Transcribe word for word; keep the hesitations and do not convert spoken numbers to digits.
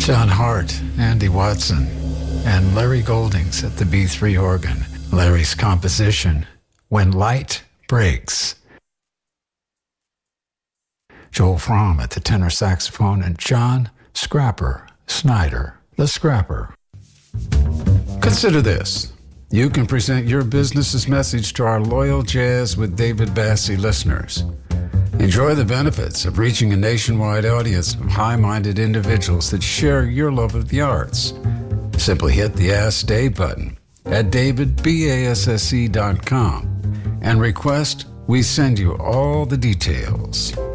John Hart, Andy Watson, and Larry Goldings at the B three organ. Larry's composition, When Light Breaks. Joel Fromm at the tenor saxophone, and John Scrapper Snyder, the Scrapper. Consider this. You can present your business's message to our loyal Jazz with David Bassie listeners. Enjoy the benefits of reaching a nationwide audience of high-minded individuals that share your love of the arts. Simply hit the Ask Dave button at david basse dot com and request we send you all the details.